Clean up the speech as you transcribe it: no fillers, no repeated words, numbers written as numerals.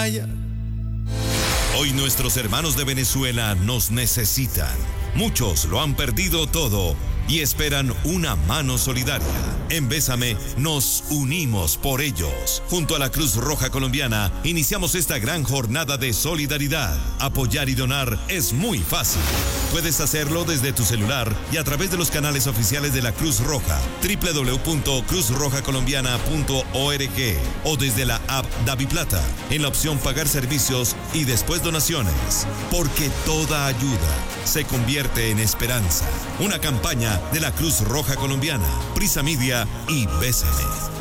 Minaya. Hoy nuestros hermanos de Venezuela nos necesitan. Muchos lo han perdido todo y esperan una mano solidaria. En Bésame nos unimos por ellos. Junto a la Cruz Roja Colombiana iniciamos esta gran jornada de solidaridad. Apoyar y donar es muy fácil. Puedes hacerlo desde tu celular y a través de los canales oficiales de la Cruz Roja, www.cruzrojacolombiana.org o desde la app DaviPlata, en la opción Pagar servicios y después donaciones. Porque toda ayuda se convierte en esperanza. Una campaña de la Cruz Roja Colombiana, Prisa Media y Bésame.